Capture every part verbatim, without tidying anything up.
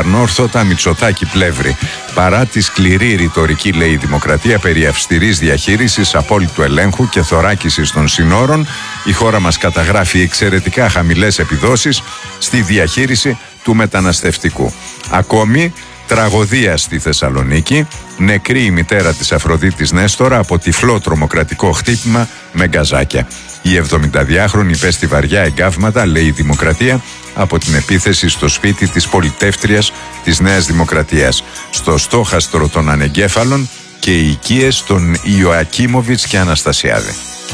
ανόρθωτα Μητσοτάκη πλεύρη. Παρά τη σκληρή ρητορική, λέει η Δημοκρατία, περί αυστηρής διαχείρισης, απόλυτου ελέγχου και θωράκισης των συνόρων, η χώρα μας καταγράφει εξαιρετικά χαμηλές επιδόσεις στη διαχείριση του μεταναστευτικού. Ακόμη, τραγωδία στη Θεσσαλονίκη, νεκρή η μητέρα της Αφροδίτης Νέστορα από τυφλό τρομοκρατικό χτύπημα με γκαζάκια. Η εβδομηνταδυάχρονη υπέστη βαριά εγκάβματα, λέει η Δημοκρατία, από την επίθεση στο σπίτι της πολιτεύτριας της Νέας Δημοκρατίας, στο στόχαστρο των ανεγκέφαλων και οι οικίες των Ιωακίμοβιτς και Αναστασιάδη.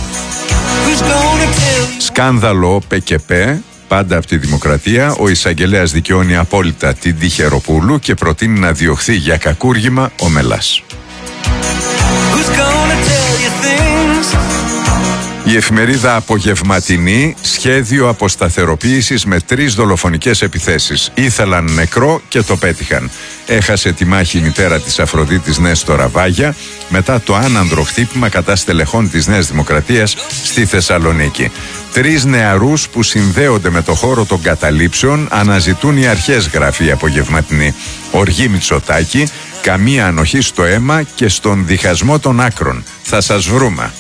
Σκάνδαλο ΠΚΠ. Πάντα από τη Δημοκρατία, ο εισαγγελέας δικαιώνει απόλυτα την Τυχεροπούλου και προτείνει να διωχθεί για κακούργημα ο Μελάς. Η εφημερίδα Απογευματινή, σχέδιο αποσταθεροποίησης με τρεις δολοφονικές επιθέσεις. Ήθελαν νεκρό και το πέτυχαν. Έχασε τη μάχη η μητέρα της Αφροδίτης Νέστορα Βάγια μετά το άνανδρο χτύπημα κατά στελεχών της Νέας Δημοκρατίας στη Θεσσαλονίκη. Τρεις νεαρούς που συνδέονται με το χώρο των καταλήψεων αναζητούν οι αρχές, γράφει η Απογευματινή. Οργή Μητσοτάκη, καμία ανοχή στο αίμα και στον διχασμό των άκρων. Θα σας βρούμε.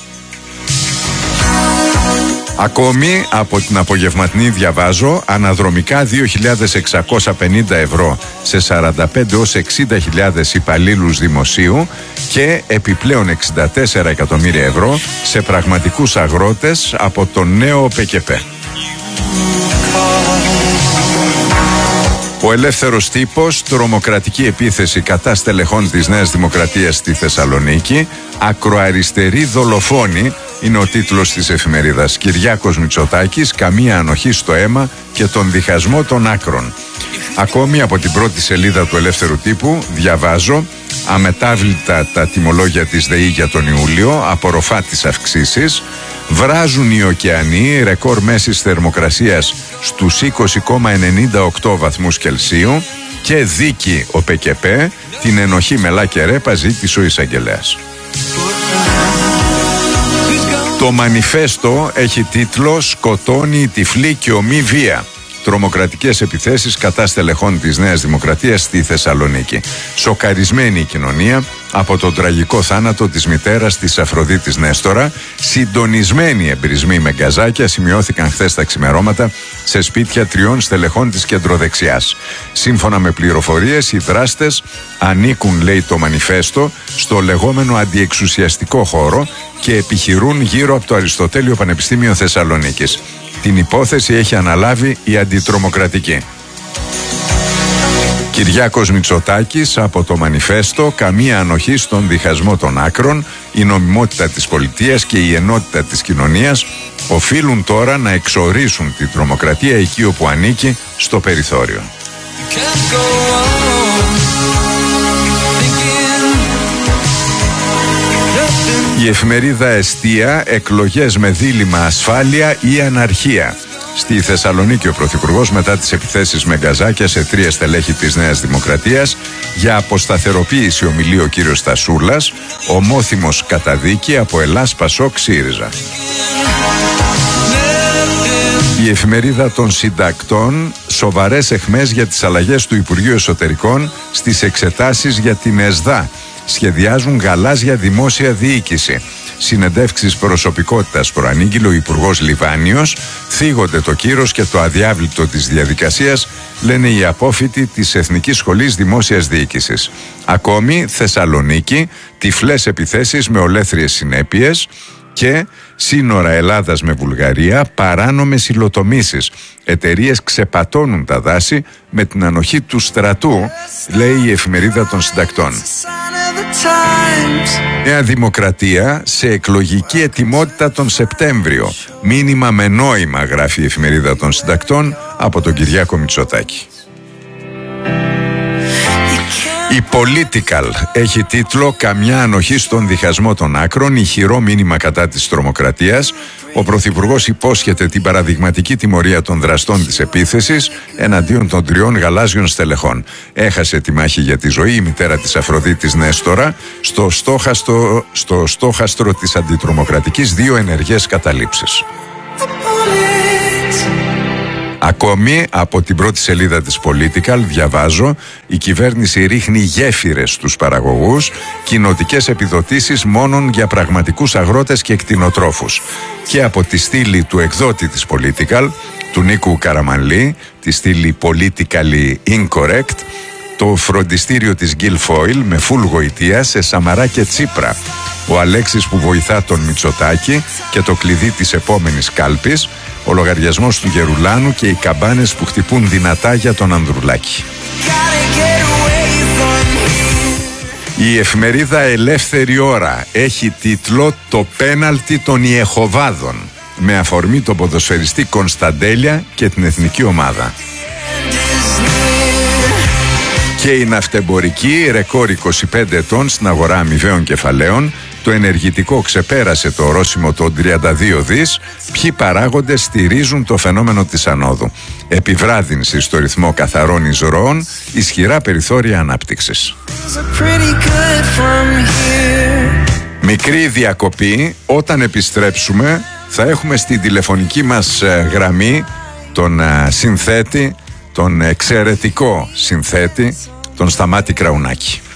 Ακόμη από την Απογευματινή διαβάζω, αναδρομικά δύο χιλιάδες εξακόσια πενήντα ευρώ σε σαράντα πέντε έως εξήντα χιλιάδες υπαλλήλους δημοσίου και επιπλέον εξήντα τέσσερα εκατομμύρια ευρώ σε πραγματικούς αγρότες από το νέο ΠΚΠ. Ο Ελεύθερος Τύπος, τρομοκρατική επίθεση κατά στελεχών της Νέας Δημοκρατίας στη Θεσσαλονίκη, ακροαριστερή δολοφόνη, είναι ο τίτλος της εφημερίδας. Κυριάκος Μητσοτάκης, καμία ανοχή στο αίμα και τον διχασμό των άκρων. Ακόμη από την πρώτη σελίδα του Ελεύθερου Τύπου διαβάζω, αμετάβλητα τα τιμολόγια της ΔΕΗ για τον Ιούλιο, απορροφά τις αυξήσεις, βράζουν οι ωκεανοί, ρεκόρ μέσης θερμοκρασίας στους είκοσι κόμμα ενενήντα οκτώ βαθμούς Κελσίου και δίκη ο ΠΚΠ, την ενοχή Μελά και Ρέπα ζήτησε ο εισαγγελέας. Το μανιφέστο έχει τίτλο «Σκοτώνει η τυφλή και ομή βία». Τρομοκρατικές επιθέσεις κατά στελεχών της Νέας Δημοκρατίας στη Θεσσαλονίκη. Σοκαρισμένη η κοινωνία από τον τραγικό θάνατο της μητέρας της Αφροδίτης Νέστορα. Συντονισμένοι εμπρισμοί με γκαζάκια σημειώθηκαν χθες τα ξημερώματα σε σπίτια τριών στελεχών της κεντροδεξιάς. Σύμφωνα με πληροφορίες, οι δράστες ανήκουν, λέει το μανιφέστο, στο λεγόμενο αντιεξουσιαστικό χώρο και επιχειρούν γύρω από το Αριστοτέλειο Πανεπιστήμιο Θεσσαλονίκης. Την υπόθεση έχει αναλάβει η Αντιτρομοκρατική. Κυριάκος Μητσοτάκης από το μανιφέστο, καμία ανοχή στον διχασμό των άκρων, η νομιμότητα της πολιτείας και η ενότητα της κοινωνίας οφείλουν τώρα να εξορίσουν την τρομοκρατία εκεί όπου ανήκει, στο περιθώριο. Η εφημερίδα Εστία, εκλογές με δίλημμα ασφάλεια ή αναρχία. Στη Θεσσαλονίκη ο Πρωθυπουργός, μετά τις επιθέσεις με γκαζάκια σε τρία στελέχη της Νέας Δημοκρατίας, για αποσταθεροποίηση ομιλεί ο κύριος Στασούλας, ομόθυμος καταδίκη από Ελλάς Πασόκ ΣΥΡΙΖΑ. Η εφημερίδα των συντακτών, σοβαρές αιχμές για τις αλλαγές του Υπουργείου Εσωτερικών στις εξετάσεις για την ΕΣΔΑ. Σχεδιάζουν γαλάζια δημόσια διοίκηση. Συνεντεύξεις προσωπικότητας προανήγγειλε ο Υπουργός Λιβάνιος, θίγονται το κύρος και το αδιάβλητο της διαδικασίας, λένε οι απόφοιτοι της Εθνικής Σχολής Δημόσιας Διοίκησης. Ακόμη, Θεσσαλονίκη, τυφλές επιθέσεις με ολέθριες συνέπειες και σύνορα Ελλάδας με Βουλγαρία, παράνομες υλοτομήσεις. Εταιρείες ξεπατώνουν τα δάση με την ανοχή του στρατού, λέει η εφημερίδα των συντακτών. Νέα Δημοκρατία σε εκλογική ετοιμότητα τον Σεπτέμβριο. Μήνυμα με νόημα, γράφει η εφημερίδα των συντακτών από τον Κυριάκο Μητσοτάκη. Η Political έχει τίτλο «Καμιά ανοχή στον διχασμό των άκρων, ηχηρό μήνυμα κατά της τρομοκρατίας». Ο Πρωθυπουργός υπόσχεται την παραδειγματική τιμωρία των δραστών της επίθεσης εναντίον των τριών γαλάζιων στελεχών. Έχασε τη μάχη για τη ζωή η μητέρα της Αφροδίτης Νέστορα στο στόχαστρο, στο στόχαστρο της αντιτρομοκρατικής, δύο ενεργές καταλήψεις. Ακόμη από την πρώτη σελίδα της Political διαβάζω, η κυβέρνηση ρίχνει γέφυρες στους παραγωγούς, κοινοτικές επιδοτήσεις μόνον για πραγματικούς αγρότες και κτηνοτρόφους. Και από τη στήλη του εκδότη της Political, του Νίκου Καραμανλή, τη στήλη Politically Incorrect, το φροντιστήριο της Guilfoyle με φουλ γοητεία σε Σαμαρά και Τσίπρα, ο Αλέξης που βοηθά τον Μητσοτάκη και το κλειδί της επόμενης κάλπης, ο λογαριασμός του Γερουλάνου και οι καμπάνες που χτυπούν δυνατά για τον Ανδρουλάκη. Η εφημερίδα Ελεύθερη Ώρα έχει τίτλο «Το πέναλτι των Ιεχωβάδων» με αφορμή τον ποδοσφαιριστή Κωνσταντέλια και την εθνική ομάδα. Και η ναυτεμπορική ρεκόρ είκοσι πέντε ετών στην αγορά αμοιβαίων κεφαλαίων, το ενεργητικό ξεπέρασε το ορόσημο των τριάντα δύο δις. Ποιοι παράγοντες στηρίζουν το φαινόμενο της ανόδου? Επιβράδυνση στο ρυθμό καθαρών εισρωών, ισχυρά περιθώρια ανάπτυξης. Μικρή διακοπή, όταν επιστρέψουμε θα έχουμε στην τηλεφωνική μας γραμμή τον συνθέτη, τον εξαιρετικό συνθέτη, τον Σταμάτη Κραουνάκη.